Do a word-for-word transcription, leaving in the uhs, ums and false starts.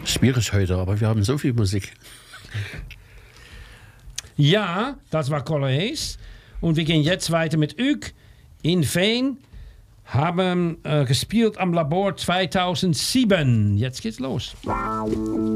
Schwierig heute, aber wir haben so viel Musik. Ja, das war Color Hayes. Und wir gehen jetzt weiter mit Uk in Veen. Haben äh, gespielt am Labor zweitausendsieben. Jetzt geht's los.